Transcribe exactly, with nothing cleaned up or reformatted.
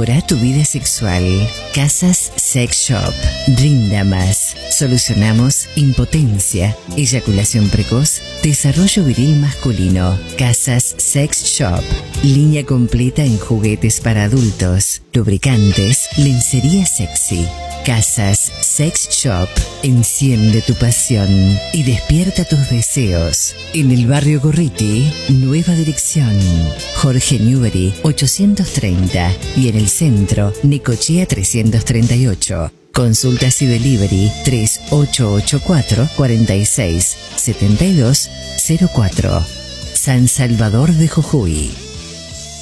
Mejora tu vida sexual. Casas Sex Shop. Rinda más. Solucionamos impotencia, eyaculación precoz, desarrollo viril masculino. Casas Sex Shop. Línea completa en juguetes para adultos, lubricantes, lencería sexy. Casas Sex Shop. Enciende tu pasión y despierta tus deseos. En el barrio Gorriti, nueva dirección. Jorge Newbery ochocientos treinta y en el centro, Necochea trescientos treinta y ocho. Consultas y delivery tres ocho ocho cuatro, cuatro seis siete dos cero cuatro. San Salvador de Jujuy.